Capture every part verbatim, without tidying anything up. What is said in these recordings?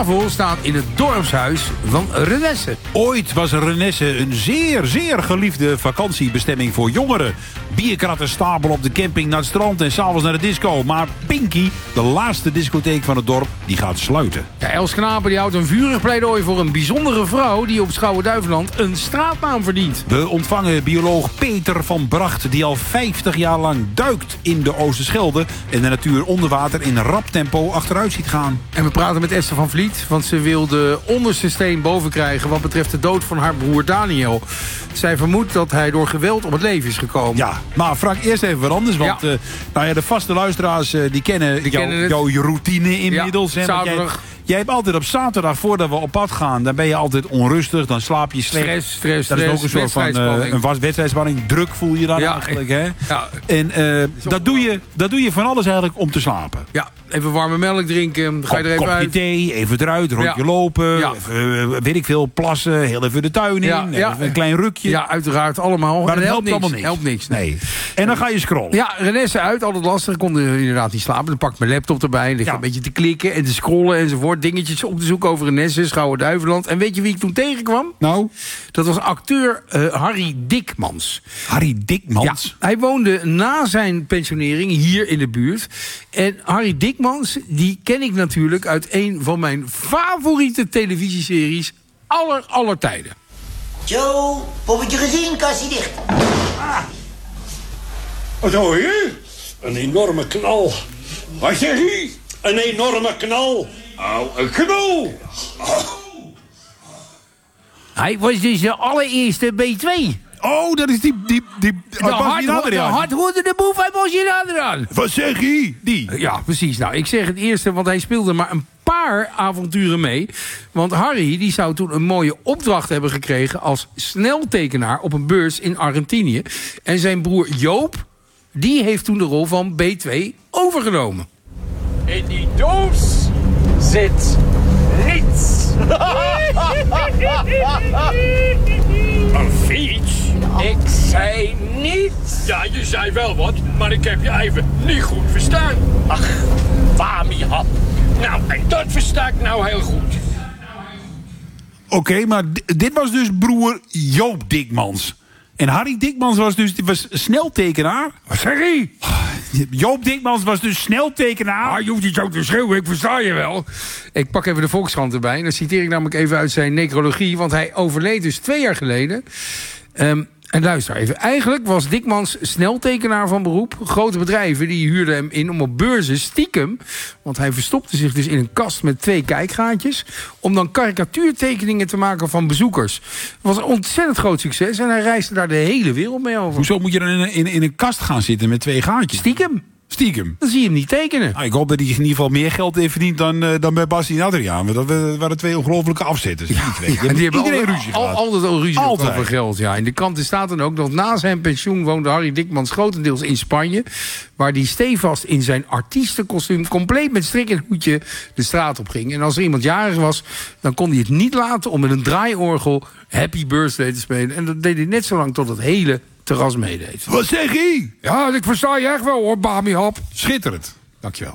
tafel staat in het dorpshuis van Renesse. Ooit was Renesse een zeer, zeer geliefde vakantiebestemming voor jongeren. Bierkratten stapelen op de camping naar het strand en s'avonds naar de disco. Maar Pinky, de laatste discotheek van het dorp, die gaat sluiten. Ja, Els Knapen die houdt een vurig pleidooi voor een bijzondere vrouw die op Schouwen-Duiveland een straatnaam verdient. We ontvangen bioloog Peter van Bracht, die al vijftig jaar lang duikt in de Oosterschelde en de natuur onder water in rap tempo achteruit ziet gaan. En we praten met Esther van Vliet, want ze wil de onderste steen boven krijgen wat betreft de dood van haar broer Daniel. Zij vermoedt dat hij door geweld om het leven is gekomen. Ja, maar Frank, eerst even wat anders, want ja. Uh, nou ja, de vaste luisteraars uh, die kennen, die jou, kennen jouw routine inmiddels. Ja, hè, zaterdag. Jij hebt altijd op zaterdag, voordat we op pad gaan, dan ben je altijd onrustig, dan slaap je slecht. Stress, stress, Dat is ook een soort van uh, een was wedstrijdspanning. Druk voel je dan ja, eigenlijk, hè? Ja. En uh, dat, doe je, dat doe je van alles eigenlijk om te slapen. Ja, even warme melk drinken, ga je er even kopje uit. thee, even eruit, rondje ja. lopen, ja. Even, weet ik veel, plassen, heel even de tuin in, ja, ja. Even een klein rukje. Ja, uiteraard, allemaal. Maar dat helpt, helpt allemaal niks. Helpt niks, nee. nee. En dan ga je scrollen. Ja, Renesse uit, altijd lastig. Ik kon inderdaad niet slapen. Dan pak ik mijn laptop erbij, lig ja. een beetje te klikken en te scrollen enzovoort. Dingetjes op te zoeken over Renesse, Schouwen-Duiveland. En weet je wie ik toen tegenkwam? Nou? Dat was acteur uh, Harry Dikmans. Harry Dikmans? Ja, hij woonde na zijn pensionering hier in de buurt. En Harry Dikmans, die ken ik natuurlijk uit een van mijn favoriete televisieseries aller, aller tijden. Joe, poppetje gezien, kassie dicht. Ah. Wat hoor je? Een enorme knal. Wat zeg je? Een enorme knal. Oh, een knal. Oh. Hij was dus de allereerste B twee. Oh, dat is die... die, die de hard, de hard hoorde de boef uit Bosje Adriaan. Wat zeg je? Die? Ja, precies. Nou, ik zeg het eerste, want hij speelde maar een paar avonturen mee. Want Harry die zou toen een mooie opdracht hebben gekregen als sneltekenaar op een beurs in Argentinië. En zijn broer Joop, die heeft toen de rol van B twee overgenomen. In die doos zit niets. Een fiets? Ik zei niets. Ja, je zei wel wat, maar ik heb je even niet goed verstaan. Ach, Wami-hap. Nou, en dat versta ik nou heel goed. Oké, okay, maar d- dit was dus broer Joop Dikmans. En Harry Dikmans was dus was sneltekenaar. Wat zeg je? Joop Dikmans was dus sneltekenaar. Ah, je hoeft niet zo te schreeuwen, ik versta je wel. Ik pak even de Volkskrant erbij. En dan citeer ik namelijk even uit zijn necrologie. Want hij overleed dus twee jaar geleden. Um, en luister even. Eigenlijk was Dikmans sneltekenaar van beroep. Grote bedrijven die huurden hem in om op beurzen stiekem. Want hij verstopte zich dus in een kast met twee kijkgaatjes. Om dan karikatuurtekeningen te maken van bezoekers. Het was een ontzettend groot succes. En hij reisde daar de hele wereld mee over. Hoezo moet je dan in een, in, in een kast gaan zitten met twee gaatjes? Stiekem. Stiekem. Dan zie je hem niet tekenen. Ah, ik hoop dat hij in ieder geval meer geld heeft verdiend dan, uh, dan bij Basti en Adriaan. Want dat waren twee ongelofelijke afzetters. Ja, die twee. Ja, die, die hebben iedereen al, ruzie al, gehad. Altijd al ruzie Altijd. over geld. Ja. In de kranten staat dan ook dat na zijn pensioen woonde Harry Dikmans grotendeels in Spanje. Waar hij stevast in zijn artiestenkostuum, compleet met strik en hoedje, de straat op ging. En als er iemand jarig was, dan kon hij het niet laten om met een draaiorgel Happy Birthday te spelen. En dat deed hij net zo lang tot het hele terras meedeed. Wat zeg je? Ja, ik versta je echt wel hoor, Bami-hap. Schitterend. Dankjewel.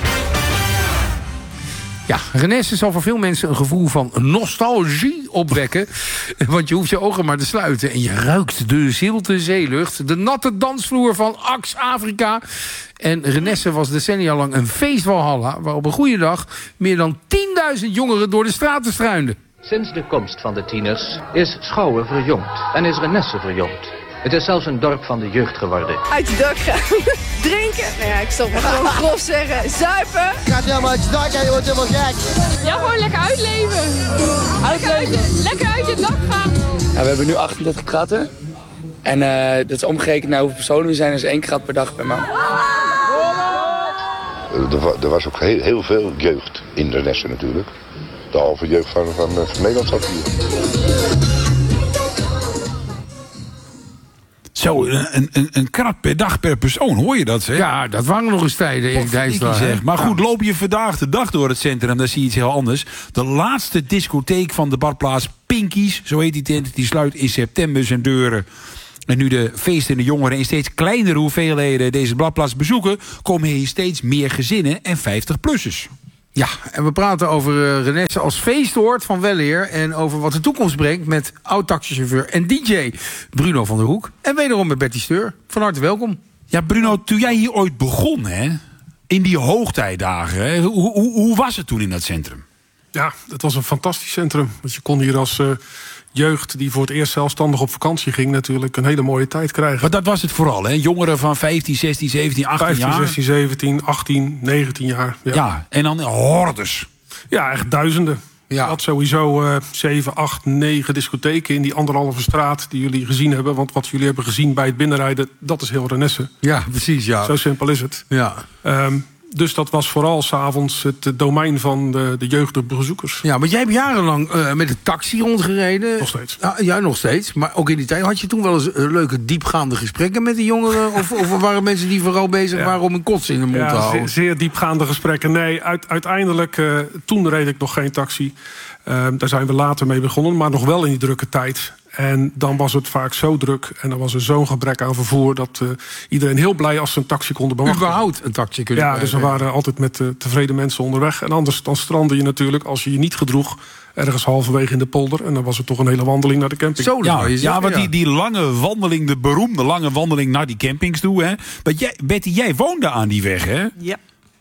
Ja, Renesse zal voor veel mensen een gevoel van nostalgie opwekken. Want je hoeft je ogen maar te sluiten en je ruikt de zilte zeelucht. De natte dansvloer van Ax Afrika. En Renesse was decennia lang een feestwalhalla, waar op een goede dag meer dan tienduizend jongeren door de straten struinden. Sinds de komst van de tieners is Schouwen verjongd en is Renesse verjongd. Het is zelfs een dorp van de jeugd geworden. Uit de dak gaan. Drinken. Nou ja, ik zal het gewoon grof zeggen. Zuipen. Gaat helemaal uit je dak en je wordt helemaal gek. Ja, gewoon lekker uitleven. Uitleven. Lekker uit je dak gaan. Ja, we hebben nu achtendertig kratten. En uh, dat is omgerekend naar hoeveel personen we zijn. Dat is één krat per dag per maand. Er, er was ook heel, heel veel jeugd in Renesse natuurlijk. De halve jeugd van, van, van Nederland zat hier. Zo, een, een, een krat per dag per persoon, hoor je dat, zeg? Ja, dat waren nog eens tijden, Erik Dijkstra. Zeg. Maar goed, loop je vandaag de dag door het centrum, dan zie je iets heel anders. De laatste discotheek van de badplaats Pinkies, zo heet die tent, die sluit in september zijn deuren. En nu de feestende jongeren in steeds kleinere hoeveelheden deze badplaats bezoeken, komen hier steeds meer gezinnen en vijftig-plussers. Ja, en we praten over uh, Renesse als feestoord van weleer... en over wat de toekomst brengt met oud-taxichauffeur en D J Bruno van der Hoek. En wederom met Betty Steur. Van harte welkom. Ja, Bruno, toen jij hier ooit begon, hè, in die hoogtijdagen... Hè, hoe, hoe, hoe was het toen in dat centrum? Ja, het was een fantastisch centrum. Want je kon hier als uh, jeugd die voor het eerst zelfstandig op vakantie ging... natuurlijk een hele mooie tijd krijgen. Maar dat was het vooral, hè? Jongeren van vijftien, zestien, zeventien, achttien vijftien, jaar. zestien, zeventien, achttien, negentien jaar. Ja, ja en dan hordes. Ja, echt duizenden. Ja. Je had sowieso uh, zeven, acht, negen discotheken in die anderhalve straat die jullie gezien hebben. Want wat jullie hebben gezien bij het binnenrijden, dat is heel Renesse. Ja, precies, ja. Zo simpel is het. Ja. Um, Dus dat was vooral 's avonds het domein van de, de jeugdige bezoekers. Ja, maar jij hebt jarenlang uh, met de taxi rondgereden. Nog steeds. Ja, ja, nog steeds. Maar ook in die tijd had je toen wel eens uh, leuke diepgaande gesprekken met de jongeren? Of, of waren mensen die vooral bezig ja. waren om een kots in de mond ja, te houden? Zeer, zeer diepgaande gesprekken. Nee, uit, uiteindelijk, uh, toen reed ik nog geen taxi. Uh, daar zijn we later mee begonnen, maar nog wel in die drukke tijd. En dan was het vaak zo druk en dan was er zo'n gebrek aan vervoer... dat uh, iedereen heel blij als ze een taxi konden bewachten. Überhaupt een taxi kunnen Ja, dus we waren altijd met uh, tevreden mensen onderweg. En anders dan strandde je natuurlijk, als je je niet gedroeg... ergens halverwege in de polder. En dan was het toch een hele wandeling naar de camping. Zo, ja, ja, want die, die lange wandeling, de beroemde lange wandeling naar die campings toe... Hè. Jij, Betty, jij woonde aan die weg, hè? Ja.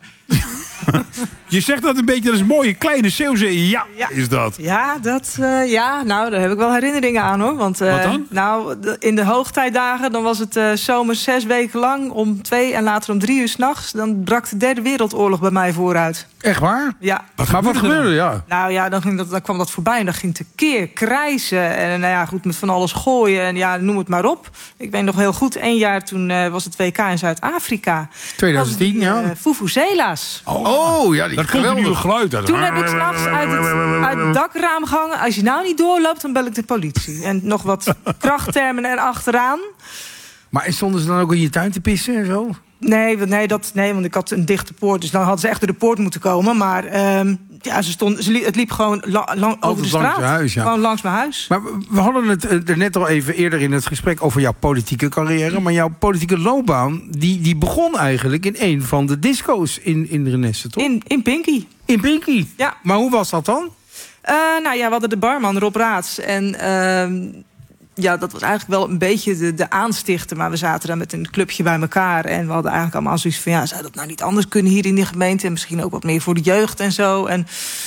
Je zegt dat een beetje, dat is een mooie kleine Zeeuwse. Ja, ja, is dat. Ja, dat, uh, ja, nou, daar heb ik wel herinneringen aan, hoor. Want, uh, Wat dan? Nou, de, in de hoogtijdagen, dan was het uh, zomers zes weken lang... om twee en later om drie uur 's nachts. Dan brak de derde wereldoorlog bij mij vooruit. Echt waar? Ja. Wat, maar wat gebeurde, ja? Nou ja, dan, ging dat, dan kwam dat voorbij en dat ging tekeer, krijsen. En nou ja, goed, met van alles gooien en ja, noem het maar op. Ik weet nog heel goed, één jaar toen uh, was het W K in Zuid-Afrika. twintig tien, ja. Uh, Vuvuzela's. Oh, oh ja, die dat komt een nieuw geluid uit. Toen heb ik s'nachts uit het, uit het dakraam gehangen. Als je nou niet doorloopt, dan bel ik de politie. En nog wat krachttermen erachteraan. Maar stonden ze dan ook in je tuin te pissen en zo? Nee, nee, dat, nee, want ik had een dichte poort. Dus dan hadden ze echt door de poort moeten komen. Maar um, ja, ze stond, ze liep, het liep gewoon la, lang, over de straat. Langs je huis, ja. Gewoon langs mijn huis. Maar we hadden het er net al even eerder in het gesprek over jouw politieke carrière. Maar jouw politieke loopbaan, die, die begon eigenlijk in een van de disco's in, in Renesse, toch? In, in Pinky. In Pinky? Ja. Maar hoe was dat dan? Uh, nou ja, we hadden de barman Rob Raads. En uh, ja, dat was eigenlijk wel een beetje de, de aanstichter. Maar we zaten daar met een clubje bij elkaar. En we hadden eigenlijk allemaal zoiets van... ja, zou dat nou niet anders kunnen hier in die gemeente? En misschien ook wat meer voor de jeugd en zo. En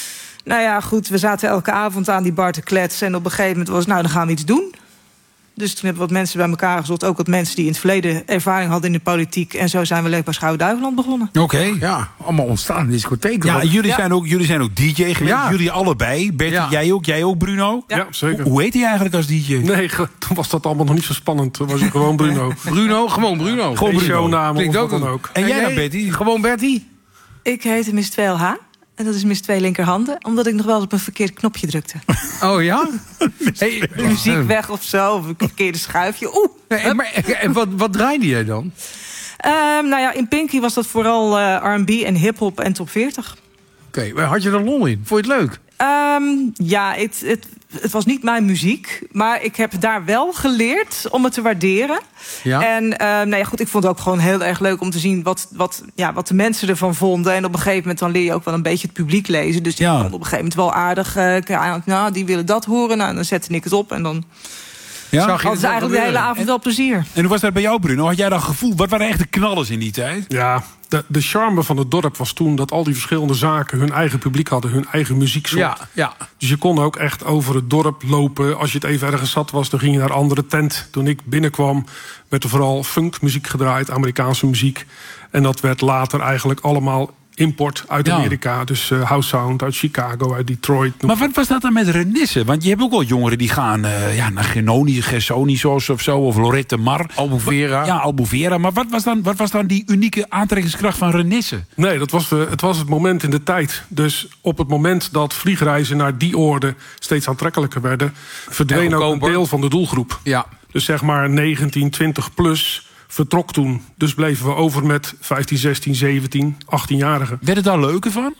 nou ja, goed, we zaten elke avond aan die bar te kletsen. En op een gegeven moment was het, nou, dan gaan we iets doen. Dus toen hebben we wat mensen bij elkaar gezocht. Ook wat mensen die in het verleden ervaring hadden in de politiek. En zo zijn we leuk bij Schouwen-Duiveland begonnen. Oké. Okay. Ja, allemaal ontstaan in discotheken. Ja, jullie, ja. Zijn ook, jullie zijn ook D J geweest. Ja. Jullie allebei. Betty, ja. jij ook, jij ook, Bruno? Ja, ja zeker. Hoe, hoe heet hij eigenlijk als D J? Nee, toen was dat allemaal nog niet zo spannend. Toen was hij gewoon Bruno. Bruno, gewoon Bruno. Gewoon Bruno. Shownaam Klinkt of ook wat dan ook. En, en jij dan, Betty? Gewoon Betty? Ik heette Miss twee L H. En dat is mis twee linkerhanden, omdat ik nog wel eens op een verkeerd knopje drukte. Oh ja? Hey, muziek weg of zo, of een verkeerde schuifje. Oeh. En, maar, en wat, wat draaide jij dan? Um, nou ja, in Pinky was dat vooral uh, R en B en hiphop en top veertig. Oké, okay, had je er lol in? Vond je het leuk? Um, ja, het, het, het was niet mijn muziek. Maar ik heb daar wel geleerd om het te waarderen. Ja. En uh, nou ja, goed, ik vond het ook gewoon heel erg leuk om te zien... Wat, wat, ja, wat de mensen ervan vonden. En op een gegeven moment dan leer je ook wel een beetje het publiek lezen. Dus die ja. vond op een gegeven moment wel aardig. Uh, nou, die willen dat horen. Nou, dan zette ik het op en dan... Ja? Hadden ze eigenlijk de hele avond wel plezier. En hoe was dat bij jou, Bruno? Had jij dat gevoel? Wat waren echt de knallers in die tijd? Ja, de, de charme van het dorp was toen dat al die verschillende zaken hun eigen publiek hadden, hun eigen muzieksoort. Ja, ja. Dus je kon ook echt over het dorp lopen. Als je het even ergens zat was, dan ging je naar een andere tent. Toen ik binnenkwam, werd er vooral funkmuziek gedraaid, Amerikaanse muziek. En dat werd later eigenlijk allemaal import uit ja. Amerika. Dus uh, House Sound uit Chicago, uit Detroit. Maar wat was dat dan met Renesse? Want je hebt ook wel jongeren die gaan uh, ja, naar Genoni, Gersonisos of zo. Of Lorette Mar. Albufeira. Ja, Albufeira. Maar wat was, dan, wat was dan die unieke aantrekkingskracht van Renesse? Nee, dat was, uh, het was het moment in de tijd. Dus op het moment dat vliegreizen naar die oorden steeds aantrekkelijker werden, verdween ook een deel van de doelgroep. Ja. Dus zeg maar negentien, twintig plus... vertrok toen. Dus bleven we over met vijftien, zestien, zeventien, achttien-jarigen. Werd het daar leuker van?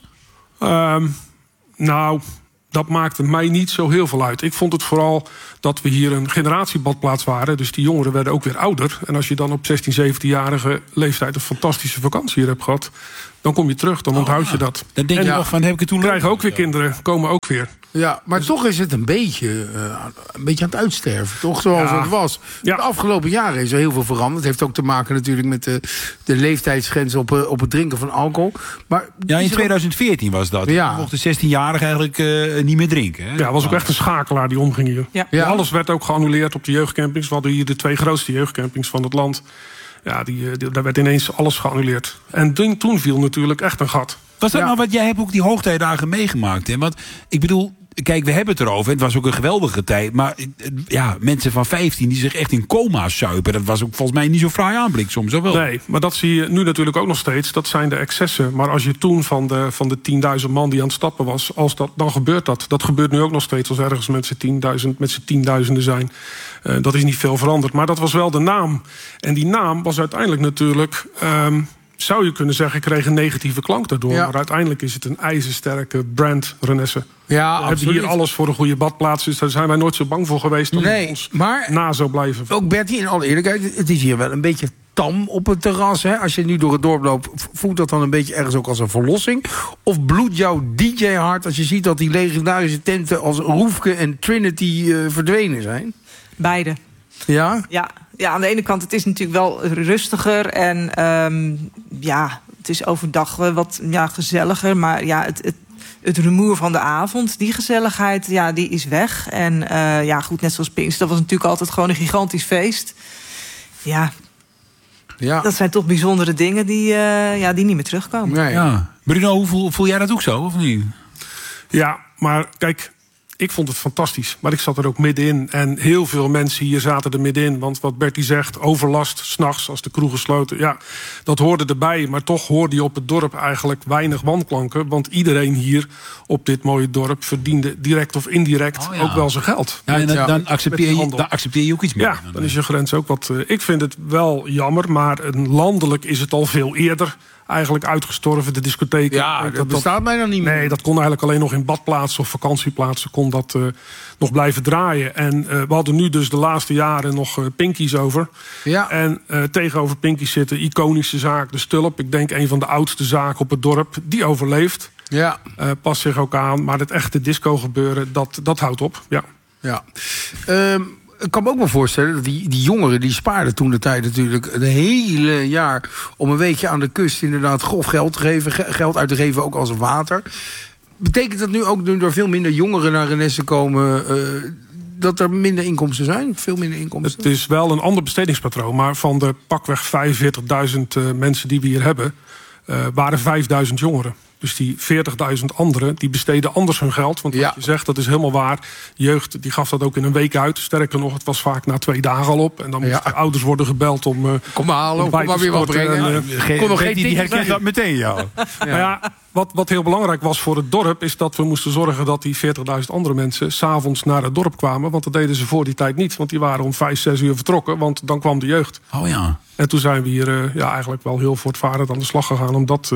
Um, nou, dat maakte mij niet zo heel veel uit. Ik vond het vooral dat we hier een generatiebadplaats waren. Dus die jongeren werden ook weer ouder. En als je dan op zestien, zeventien-jarige leeftijd een fantastische vakantie hier hebt gehad, dan kom je terug, dan onthoud je dat. Dan denk je en nog van, heb ik het toen krijgen ook weer kinderen, komen ook weer. Ja, maar dus toch is het een beetje, uh, een beetje aan het uitsterven, toch? Zoals ja. het was. Ja. De afgelopen jaren is er heel veel veranderd. Het heeft ook te maken natuurlijk met de, de leeftijdsgrens op, uh, op het drinken van alcohol. Maar ja, in tweeduizend veertien was dat. Ja. Dan mochten zestienjarigen eigenlijk uh, niet meer drinken. Hè? Ja, dat was ook echt een schakelaar die omging hier. Ja. Ja. Alles werd ook geannuleerd op de jeugdcampings. We hadden hier de twee grootste jeugdcampings van het land. Ja, die, die, daar werd ineens alles geannuleerd. En toen, toen viel natuurlijk echt een gat. Was dat ja. nou wat jij hebt ook die hoogtijdagen meegemaakt? Hè? Want ik bedoel, kijk, we hebben het erover. Het was ook een geweldige tijd. Maar ja, mensen van vijftien die zich echt in coma's zuipen. Dat was ook volgens mij niet zo fraai aanblik soms. Wel? Nee, maar dat zie je nu natuurlijk ook nog steeds. Dat zijn de excessen. Maar als je toen van de, van de tienduizend man die aan het stappen was, als dat, dan gebeurt dat. Dat gebeurt nu ook nog steeds als ergens met z'n tienduizend, met z'n tienduizenden zijn. Uh, dat is niet veel veranderd. Maar dat was wel de naam. En die naam was uiteindelijk natuurlijk, Um, zou je kunnen zeggen, kreeg een negatieve klank daardoor. Ja. Maar uiteindelijk is het een ijzersterke brand, Renesse. Ja, we hebben hier alles voor een goede badplaats. Dus daar zijn wij nooit zo bang voor geweest om nee, ons maar na zo blijven. Ook Bertie, in alle eerlijkheid, het is hier wel een beetje tam op het terras. Hè? Als je nu door het dorp loopt, voelt dat dan een beetje ergens ook als een verlossing? Of bloedt jouw D J-hart als je ziet dat die legendarische tenten als Roefke en Trinity uh, verdwenen zijn? Beide. Ja? Ja. Ja, aan de ene kant, het is natuurlijk wel rustiger. En um, ja, het is overdag wat ja, gezelliger. Maar ja, het, het, het rumoer van de avond, die gezelligheid, ja, die is weg. En uh, ja, goed, net zoals Pinkster, dat was natuurlijk altijd gewoon een gigantisch feest. Ja, ja. Dat zijn toch bijzondere dingen die, uh, ja, die niet meer terugkomen. Nee. Ja. Bruno, hoe voel, voel jij dat ook zo, of niet? Ja, maar kijk, ik vond het fantastisch, maar ik zat er ook middenin. En heel veel mensen hier zaten er middenin. Want wat Bertie zegt, overlast, 's nachts als de kroegen sloten. Ja, dat hoorde erbij. Maar toch hoorde je op het dorp eigenlijk weinig wanklanken. Want iedereen hier op dit mooie dorp verdiende direct of indirect oh ja. ook wel zijn geld. Ja, en dan, dan, accepteer je, dan accepteer je ook iets meer. Ja, dan is je grens ook wat. Uh, ik vind het wel jammer, maar een landelijk is het al veel eerder eigenlijk uitgestorven, de discotheken. Ja, dat, dat bestaat bijna niet meer. Nee, dat kon eigenlijk alleen nog in badplaatsen of vakantieplaatsen kon dat uh, nog blijven draaien. En uh, we hadden nu dus de laatste jaren nog uh, Pinkies over. Ja. En uh, tegenover Pinkies zit de iconische zaak, de Stulp. Ik denk een van de oudste zaken op het dorp. Die overleeft. Ja. Uh, past zich ook aan. Maar het echte disco gebeuren, dat, dat houdt op. Ja. Ja. Um, Ik kan me ook wel voorstellen dat die, die jongeren die spaarden toen de tijd natuurlijk het hele jaar om een weekje aan de kust inderdaad grof geld te geven, geld uit te geven ook als water. Betekent dat nu ook nu er veel minder jongeren naar Renesse komen, uh, dat er minder inkomsten zijn? Veel minder inkomsten? Het is wel een ander bestedingspatroon, maar van de pakweg vijfenveertigduizend uh, mensen die we hier hebben, uh, waren vijfduizend jongeren. Dus die veertigduizend anderen, die besteden anders hun geld. Want wat ja. je zegt, dat is helemaal waar. Jeugd, die gaf dat ook in een week uit. Sterker nog, het was vaak na twee dagen al op. En dan moesten ja. de ouders worden gebeld om uh, kom maar halen, kom maar weer wat brengen. En, uh, Ge- kom nog geen die herkent dat meteen, ja. ja. Maar ja, wat, wat heel belangrijk was voor het dorp, is dat we moesten zorgen dat die veertigduizend andere mensen 's avonds naar het dorp kwamen. Want dat deden ze voor die tijd niet. Want die waren om vijf, zes uur vertrokken. Want dan kwam de jeugd. Oh ja. En toen zijn we hier uh, ja, eigenlijk wel heel voortvarend aan de slag gegaan om dat Uh,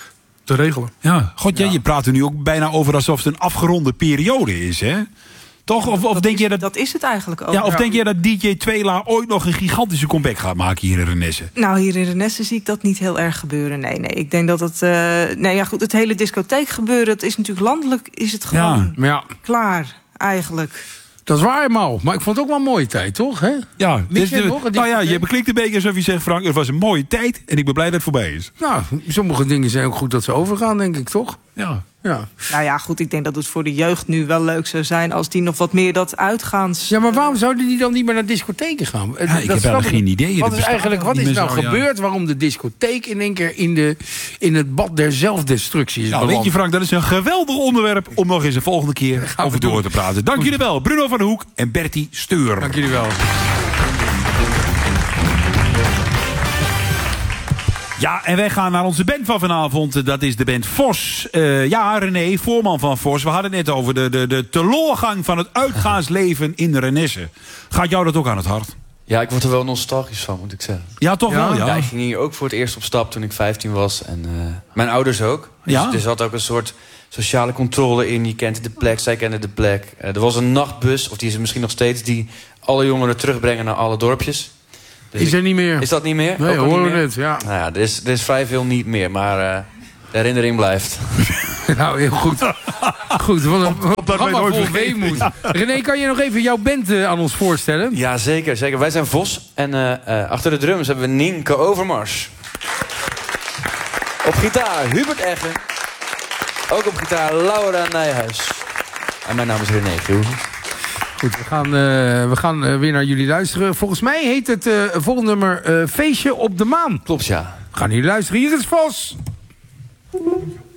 te regelen. Ja, god, ja. je praat er nu ook bijna over alsof het een afgeronde periode is, hè? Toch? Of, of dat denk is, je dat, dat is het eigenlijk ook. Ja, of ja. denk je dat D J Twela ooit nog een gigantische comeback gaat maken hier in Renesse? Nou, hier in Renesse zie ik dat niet heel erg gebeuren. Nee, nee. Ik denk dat het. Uh, nee, ja, goed. Het hele discotheek gebeuren, dat is natuurlijk landelijk, is het gewoon ja. Ja. klaar, eigenlijk. Dat is waar, Mau. Maar ik vond het ook wel een mooie tijd, toch? Hè? Ja, dus de, nog, nou ja, je beklinkt een beetje alsof je zegt, Frank, het was een mooie tijd en ik ben blij dat het voorbij is. Nou, sommige dingen zijn ook goed dat ze overgaan, denk ik, toch? Ja. Ja. Nou ja, goed, ik denk dat het voor de jeugd nu wel leuk zou zijn als die nog wat meer dat uitgaans. Ja, maar waarom zouden die dan niet meer naar discotheken gaan? Ja, ik heb wel geen idee. Wat is eigenlijk, wat is nou zo, gebeurd? Ja. Waarom de discotheek in één keer in, de, in het bad der zelfdestructie is nou, beland? Weet je, Frank, dat is een geweldig onderwerp om nog eens de volgende keer over door te praten. Dank jullie wel, Bruno van der Hoek en Bertie Steur. Dank jullie wel. Ja, en wij gaan naar onze band van vanavond. Dat is de band Vos. Uh, ja, René, voorman van Vos. We hadden het net over de, de, de teloorgang van het uitgaansleven in Renesse. Gaat jou dat ook aan het hart? Ja, ik word er wel nostalgisch van, moet ik zeggen. Ja, toch ja? wel, ja. ja. Ik ging hier ook voor het eerst op stap toen ik vijftien was. En uh, mijn ouders ook. Dus ja? er zat ook een soort sociale controle in. Je kent de plek, zij kenden de plek. Uh, er was een nachtbus, of die is er misschien nog steeds, die alle jongeren terugbrengen naar alle dorpjes. Dus is er niet meer. Is dat niet meer? Nee, hoor we het, ja. Nou ja, er is, er is vrij veel niet meer. Maar uh, De herinnering blijft. Nou, heel goed. Goed, wat een programma vol weemoed. René, kan je nog even jouw band uh, aan ons voorstellen? Ja, zeker. zeker. Wij zijn Vos. En uh, uh, achter de drums hebben we Nienke Overmars. Op gitaar Hubert Eggen. Ook op gitaar Laura Nijhuis. En mijn naam is René Giel. Goed, we gaan, uh, we gaan uh, weer naar jullie luisteren. Volgens mij heet het uh, volgende nummer uh, Feestje op de Maan. Klopt, ja. We gaan jullie luisteren. Hier is Vos.